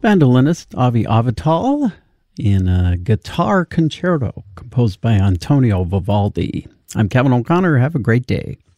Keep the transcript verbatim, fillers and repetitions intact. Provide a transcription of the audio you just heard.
Mandolinist Avi Avital in a guitar concerto composed by Antonio Vivaldi. I'm Kevin O'Connor. Have a great day.